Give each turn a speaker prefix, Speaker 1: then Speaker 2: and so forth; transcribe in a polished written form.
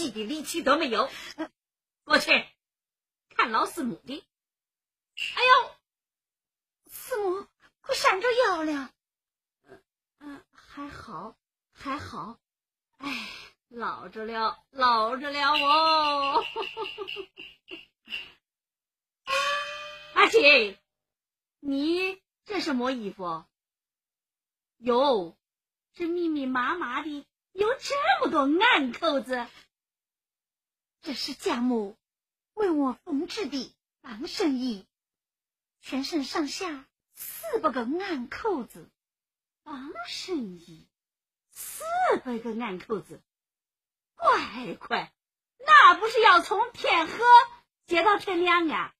Speaker 1: 几的力气都没有。过去看老师母的。哎呦，
Speaker 2: 师母可闪着腰了。
Speaker 1: 还好还好。哎，老着了哦。阿姐，你这什么衣服？哟，这密密麻麻的，有这么多暗扣子。
Speaker 2: 这是家母为我缝制的防身衣，全身上下400个暗扣子。
Speaker 1: 防身衣400个暗扣子，乖，那不是要从天河接到天亮啊？